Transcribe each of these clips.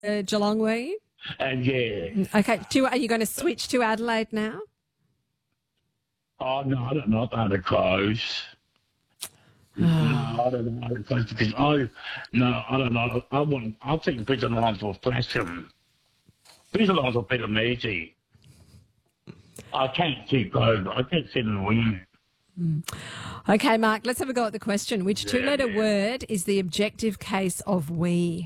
Geelong, were you? And yeah. Okay. Are you going to switch to Adelaide now? Oh, no, I don't know about the clothes. No, I don't know the clothes because I don't know. I think Peter Lyons will flash him. Peter Lyons will beat him easy. I can't see clothes. I can't see them win. Okay, Mark, let's have a go at the question. Which two-letter word is the objective case of we?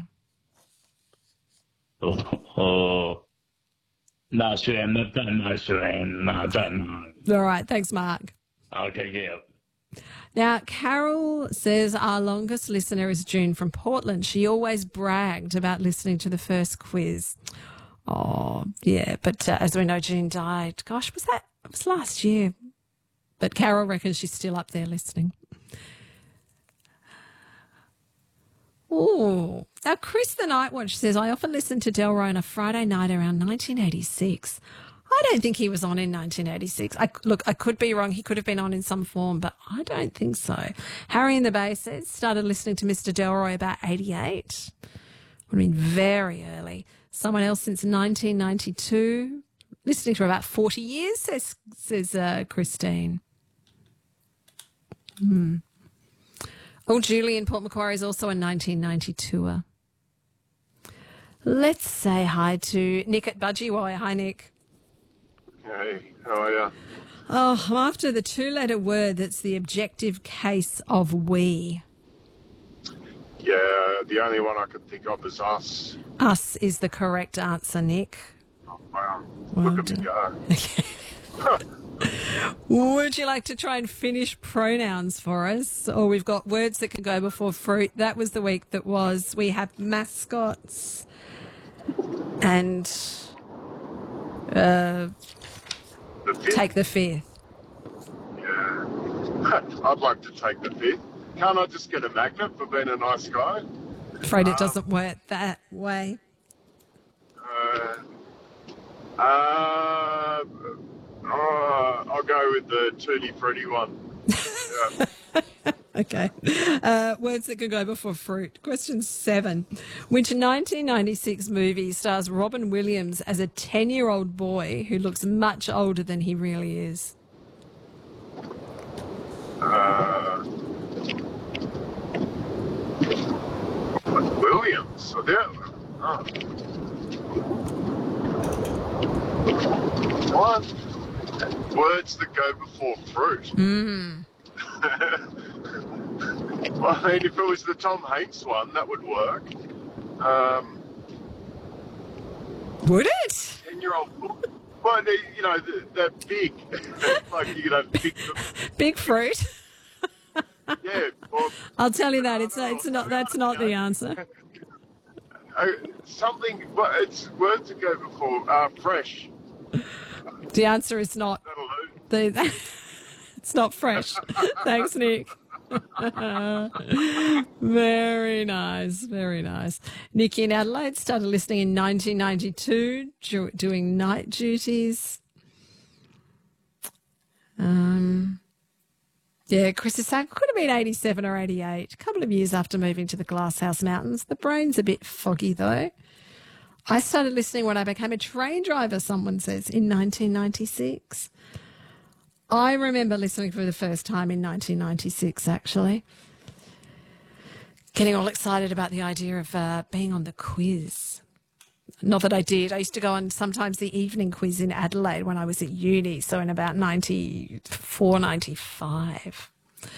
Oh. No, Sam, no, Sam. No, I don't know. All right, thanks, Mark. Okay, yeah. Now, Carol says our longest listener is June from Portland. She always bragged about listening to the first quiz. Oh, yeah, but as we know, June died. Gosh, it was last year. But Carol reckons she's still up there listening. Oh, now Chris the Night Watch says, I often listen to Delroy on a Friday night around 1986. I don't think he was on in 1986. I could be wrong. He could have been on in some form, but I don't think so. Harry in the Bay says, started listening to Mr. Delroy about 88. Would have been very early. Someone else since 1992. Listening for about 40 years, says Christine. Oh, Julie in Port Macquarie is also a 1992er. Let's say hi to Nick at Budgie. Hi, Nick. Hey, how are you? Oh, I'm after the two-letter word that's the objective case of we. Yeah, the only one I could think of is us. Us is the correct answer, Nick. Oh, wow. Well Look at me go. Okay. Would you like to try and finish pronouns for us? Or we've got words that can go before fruit. That was the week that was. We have mascots and take the fifth. Yeah. I'd like to take the fifth. Can't I just get a magnet for being a nice guy? Afraid it doesn't work that way. I'll go with the Tutti Frutti one. Yeah. Okay. Words that could go before fruit. Question 7. Which 1996 movie stars Robin Williams as a 10-year-old boy who looks much older than he really is? Williams. Oh, yeah. Oh. What? Words that go before fruit. Well, I mean, if it was the Tom Hanks one, that would work. Would it? 10-year-old. Well, they're big. Like, big. Big fruit. Yeah. Well, I'll tell you that it's not. That's not the answer. Something. Well, it's words that go before fresh. The answer is not. That'll do. It's not fresh. Thanks, Nick. Very nice, very nice. Nikki in Adelaide started listening in 1992, doing night duties. Yeah, Chris is saying could have been 87 or 88, a couple of years after moving to the Glasshouse Mountains. The brain's a bit foggy, though. I started listening when I became a train driver, someone says, in 1996. I remember listening for the first time in 1996, actually. Getting all excited about the idea of being on the quiz. Not that I did. I used to go on sometimes the evening quiz in Adelaide when I was at uni, so in about 94, 95.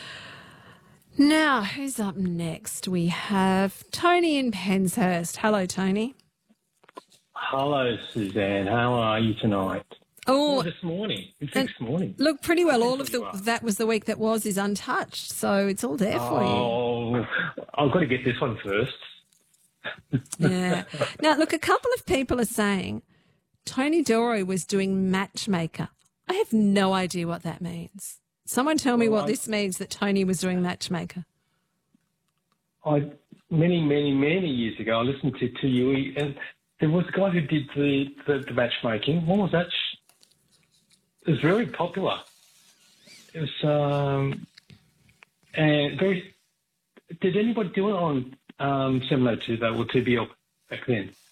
Now, who's up next? We have Tony in Penshurst. Hello, Tony. Hello, Suzanne. How are you tonight? Oh, this morning. It's this morning. Look, pretty well. All of that was the week that was is untouched, so it's all there for you. Oh, I've got to get this one first. Yeah. Now, look, a couple of people are saying Tony Delroy was doing Matchmaker. I have no idea what that means. Someone tell me what this means, that Tony was doing Matchmaker. Many years ago, I listened to you, and there was a guy who did the matchmaking. What was that? It was very popular. It was and very. Did anybody do it on 702 though, or 2BL back then?